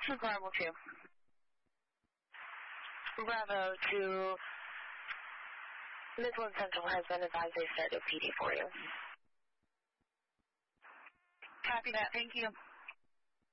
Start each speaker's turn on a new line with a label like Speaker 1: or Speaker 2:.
Speaker 1: Bravo 2. Bravo to Midland Central has been advised they started PD for you.
Speaker 2: Copy that. Thank you.